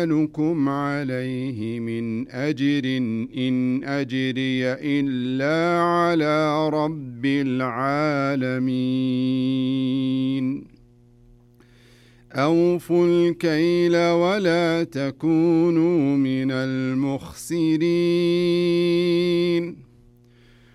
أسألكم عليه من أجر إن أجري إلا على رب العالمين أوفوا الكيل ولا تكونوا من المخسرين